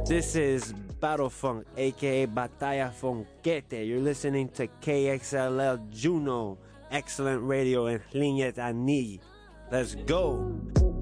This is Battle Funk, aka Batalla Funkete. You're listening to KXLL Juno, excellent radio en Ligne Ani. Let's go!